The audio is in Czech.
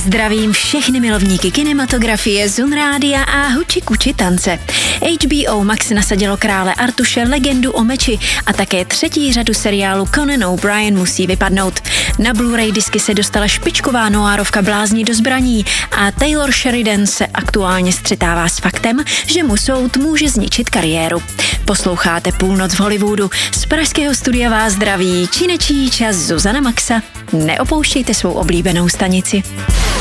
Zdravím všechny milovníky kinematografie, Zun Rádia a huči kuči tance. HBO Max nasadilo krále Artuše, legendu o meči a také třetí řadu seriálu Conan O'Brien musí vypadnout. Na Blu-ray disky se dostala špičková noárovka Blázni do zbraní a Taylor Sheridan se aktuálně střetává s faktem, že mu soud může zničit kariéru. Posloucháte Půlnoc v Hollywoodu. Z pražského studia vás zdraví činečí čas Zuzana Maxa. Neopouštějte svou oblíbenou stanici.